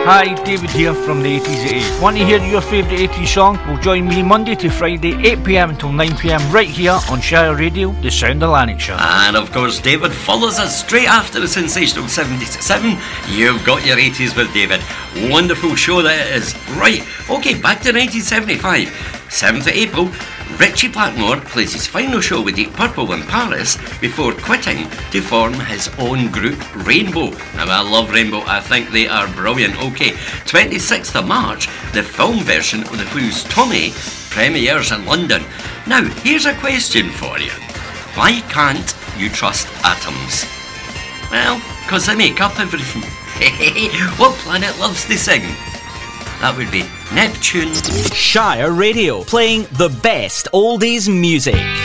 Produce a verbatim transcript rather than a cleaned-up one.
Hi, David here from the eighties at eight. Want to hear your favourite eighties song? Well, join me Monday to Friday, eight p m until nine p m right here on Shire Radio, the Sound of Lanarkshire. And of course, David follows us straight after the sensational seventy-seven. You've got your eighties with David. Wonderful show that it is. Right, okay, back to nineteen seventy-five. seventh of April. Richie Blackmore plays his final show with Deep Purple in Paris before quitting to form his own group, Rainbow. Now, I love Rainbow. I think they are brilliant. Okay, twenty-sixth of March, the film version of The Who's Tommy premieres in London. Now, here's a question for you. Why can't you trust atoms? Well, because they make up everything. What planet loves to sing? That would be Neptune. Shire Radio, playing the best oldies music.